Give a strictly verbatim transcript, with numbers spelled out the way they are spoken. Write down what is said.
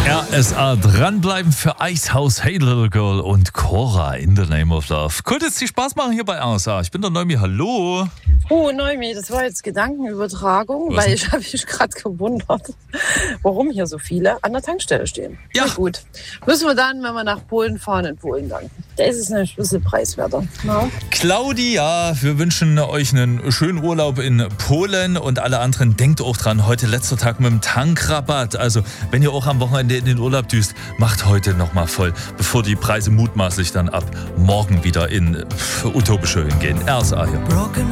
R S A dranbleiben für Icehouse, Hey Little Girl und Cora in the Name of Love. Könnte es dir Spaß machen hier bei R S A? Ich bin der Neumi, hallo. Oh, Neumi, das war jetzt Gedankenübertragung, Was weil ich habe mich gerade gewundert, warum hier so viele an der Tankstelle stehen. Ja. Na gut, müssen wir dann, wenn wir nach Polen fahren, in Polen danken. Da ist es ein bisschen preiswerter. Ja. Claudia, wir wünschen euch einen schönen Urlaub in Polen und alle anderen, denkt auch dran, heute letzter Tag mit dem Tankrabatt. Also wenn ihr auch am Wochenende in den Urlaub düst, macht heute nochmal voll, bevor die Preise mutmaßlich dann ab morgen wieder in utopische Höhen gehen. R S A hier.